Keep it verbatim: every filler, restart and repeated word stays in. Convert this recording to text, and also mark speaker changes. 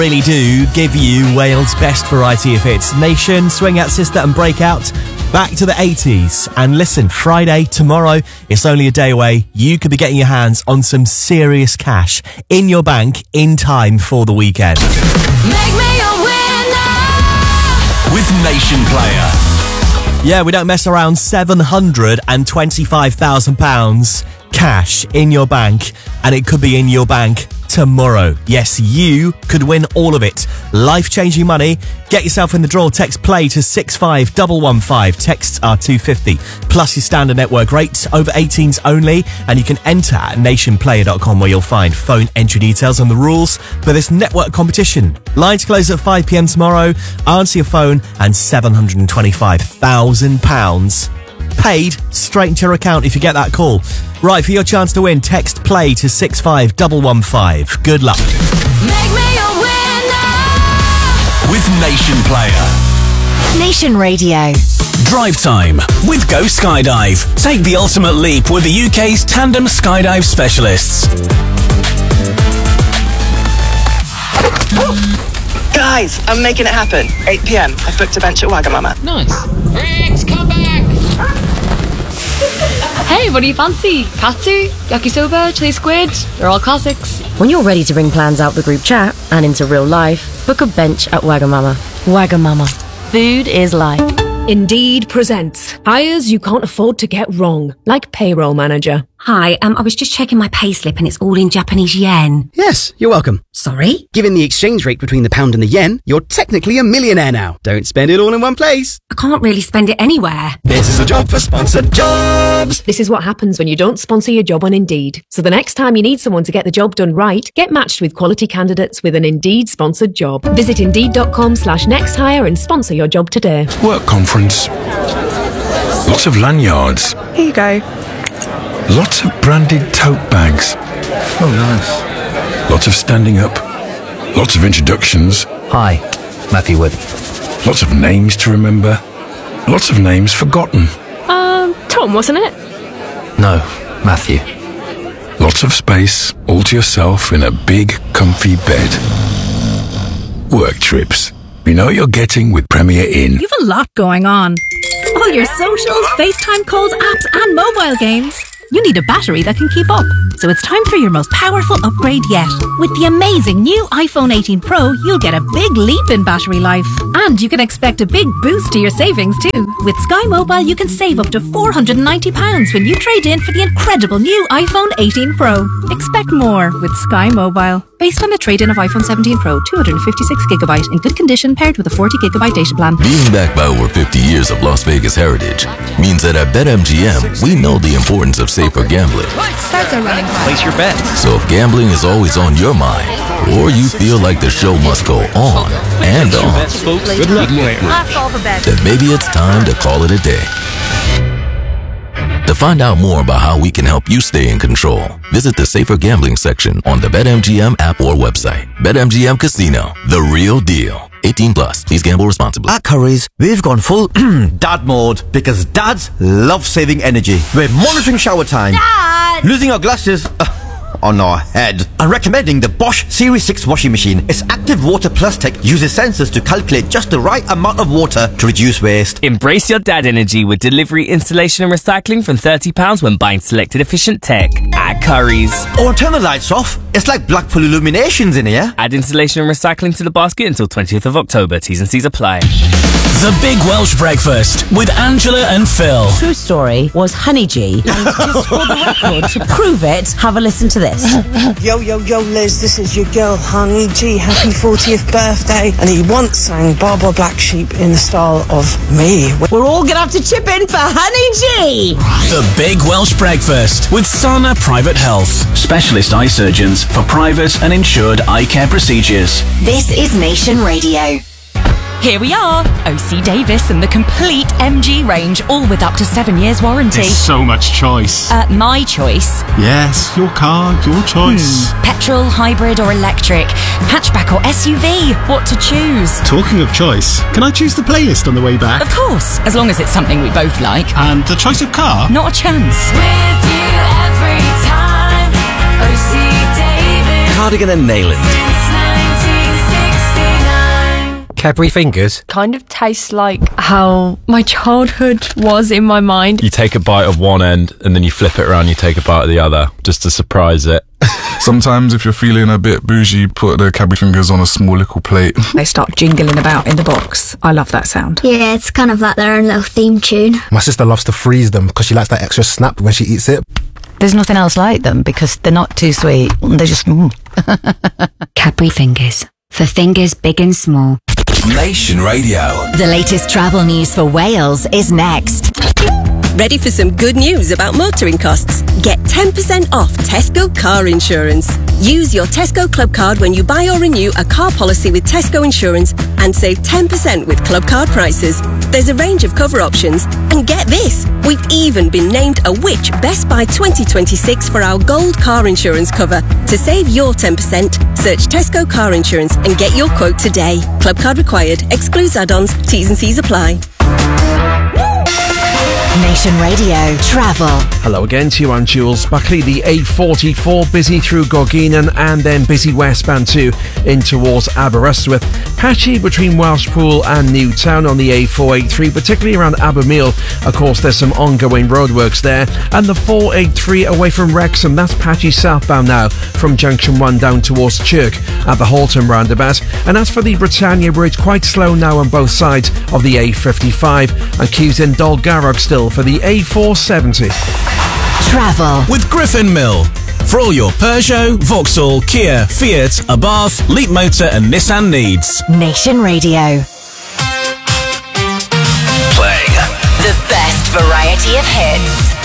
Speaker 1: Really do give you Wales' best variety of hits. Nation, Swing Out Sister and Breakout. Back to the eighties. And listen, Friday, tomorrow, it's only a day away. You could be getting your hands on some serious cash in your bank in time for the weekend.
Speaker 2: Make me a winner
Speaker 3: with Nation Player.
Speaker 1: Yeah, we don't mess around. seven hundred twenty-five thousand pounds cash in your bank, and it could be in your bank tomorrow. Yes, you could win all of it. Life-changing money. Get yourself in the draw. Text play to six five one one five. Texts are two fifty plus your standard network rates. Over eighteens only, and you can enter at nation player dot com where you'll find phone entry details and the rules for this network competition. Lines close at five p.m. tomorrow. Answer your phone and seven hundred twenty-five thousand pounds paid straight into your account if you get that call. Right, for your chance to win, text play to six five one one five. Good luck.
Speaker 2: Make me a winner
Speaker 3: with Nation Player.
Speaker 4: Nation Radio.
Speaker 3: Drive time with Go Skydive. Take the ultimate leap with the U K's tandem skydive specialists.
Speaker 5: Guys, I'm making it happen. eight p.m. I've booked a bench at Wagamama.
Speaker 6: Nice. Rex, come back!
Speaker 7: Hey, what do you fancy? Katsu, yakisoba, chili squid? They're all classics.
Speaker 8: When you're ready to bring plans out the group chat and into real life, book a bench at Wagamama. Wagamama. Food is life.
Speaker 9: Indeed presents hires you can't afford to get wrong, like payroll manager.
Speaker 10: Hi, um, I was just checking my payslip and it's all in Japanese yen.
Speaker 11: Yes, you're welcome.
Speaker 10: Sorry?
Speaker 11: Given the exchange rate between the pound and the yen, you're technically a millionaire now. Don't spend it all in one place.
Speaker 10: I can't really spend it anywhere.
Speaker 11: This is a job for sponsored jobs.
Speaker 9: This is what happens when you don't sponsor your job on Indeed. So the next time you need someone to get the job done right, get matched with quality candidates with an Indeed sponsored job. Visit indeed.com slash next hire and sponsor your job today.
Speaker 12: Work conference. Lots of lanyards.
Speaker 5: Here you go.
Speaker 12: Lots of branded tote bags.
Speaker 13: Oh, nice.
Speaker 12: Lots of standing up. Lots of introductions.
Speaker 13: Hi, Matthew Wood.
Speaker 12: Lots of names to remember. Lots of names forgotten.
Speaker 9: Um, Tom, wasn't it?
Speaker 13: No, Matthew.
Speaker 12: Lots of space, all to yourself in a big, comfy bed. Work trips. You know what you're getting with Premier Inn.
Speaker 14: You've a lot going on. All your socials, FaceTime calls, apps, and mobile games. You need a battery that can keep up. So it's time for your most powerful upgrade yet. With the amazing new iPhone eighteen Pro, you'll get a big leap in battery life. And you can expect a big boost to your savings too. With Sky Mobile, you can save up to four hundred ninety pounds when you trade in for the incredible new iPhone eighteen Pro. Expect more with Sky Mobile. Based on a trade-in of iPhone seventeen Pro, two hundred fifty-six gigabyte in good condition paired with a forty gigabyte data plan.
Speaker 15: Being backed by over fifty years of Las Vegas heritage means that at BetMGM, we know the importance of safer gambling.
Speaker 16: Starts are running high.
Speaker 15: Place your bet. So if gambling is always on your mind, or you feel like the show must go on and on,
Speaker 16: Good luck,
Speaker 15: then maybe it's time to call it a day. To find out more about how we can help you stay in control, visit the Safer Gambling section on the BetMGM app or website. BetMGM Casino, the real deal. eighteen plus. Please gamble responsibly.
Speaker 17: At Currys, we've gone full dad mode because dads love saving energy. We're monitoring shower time,
Speaker 16: Dad!
Speaker 17: losing our glasses uh, on our head, and recommending the Bosch Series six washing machine. Its active water plus tech uses sensors to calculate just the right amount of water to reduce waste.
Speaker 18: Embrace your dad energy with delivery, installation and recycling from thirty pounds when buying selected efficient tech at Currys.
Speaker 17: Or turn the lights off. It's like Blackpool Illuminations in here.
Speaker 18: Add installation and recycling to the basket until twentieth of October. T's and C's apply.
Speaker 3: The Big Welsh Breakfast with Angela and Phil.
Speaker 8: True story was Honey G. And just for the record, to prove it, have a listen to this.
Speaker 19: Yo, yo, yo, Liz, this is your girl, Honey G. Happy fortieth birthday. And he once sang Barbara Black Sheep in the style of me.
Speaker 8: We're all going to have to chip in for Honey G.
Speaker 3: The Big Welsh Breakfast with Sana Private Health. Specialist eye surgeons for private and insured eye care procedures.
Speaker 4: This is Nation Radio.
Speaker 20: Here we are, O C Davis and the complete M G range, all with up to seven years warranty.
Speaker 21: There's so much choice.
Speaker 20: Uh, my choice.
Speaker 21: Yes, your car, your choice.
Speaker 20: Hmm. Petrol, hybrid or electric, hatchback or S U V, what to choose?
Speaker 21: Talking of choice, can I choose the playlist on the way back?
Speaker 20: Of course, as long as it's something we both like.
Speaker 21: And the choice of car?
Speaker 20: Not a chance.
Speaker 2: With you every time, O C Davis.
Speaker 17: Cardigan and Nayland.
Speaker 2: Since nineteen sixty.
Speaker 1: Cadbury fingers?
Speaker 7: Kind of tastes like how my childhood was in my mind.
Speaker 22: You take a bite of one end and then you flip it around, you take a bite of the other, just to surprise it.
Speaker 23: Sometimes if you're feeling a bit bougie, put the Cadbury fingers on a small little plate.
Speaker 24: They start jingling about in the box. I love that sound.
Speaker 25: Yeah, it's kind of like their own little theme tune.
Speaker 1: My sister loves to freeze them because she likes that extra snap when she eats it.
Speaker 26: There's nothing else like them because they're not too sweet. They're just... Mm.
Speaker 10: Cadbury fingers. For fingers big and small.
Speaker 3: Nation Radio.
Speaker 4: The latest travel news for Wales is next.
Speaker 27: Ready for some good news about motoring costs? Get ten percent off Tesco car insurance. Use your Tesco Club card when you buy or renew a car policy with Tesco Insurance and save ten percent with Club card prices. There's a range of cover options. And get this, we've even been named a Which Best Buy twenty twenty-six for our gold car insurance cover. To save your ten percent, search Tesco car insurance and get your quote today. Club card required. Excludes add-ons. T's and C's apply.
Speaker 4: Nation Radio Travel.
Speaker 28: Hello again to you, I'm Jules Buckley. The A forty-four busy through Gorginan and then busy westbound too in towards Aberystwyth. Patchy between Welshpool and Newtown on the A four eighty-three, particularly around Abermeal. Of course, there's some ongoing roadworks there. And the four eighty-three away from Wrexham, that's patchy southbound now from Junction one down towards Chirk at the Halton roundabout. And as for the Britannia Bridge, quite slow now on both sides of the A fifty-five. And queues in Dolgarrog still for the A four seventy.
Speaker 4: Travel
Speaker 3: with Griffin Mill. For all your Peugeot, Vauxhall, Kia, Fiat, Abarth, Leapmotor and Nissan needs.
Speaker 4: Nation Radio.
Speaker 3: Playing
Speaker 4: the best variety of hits.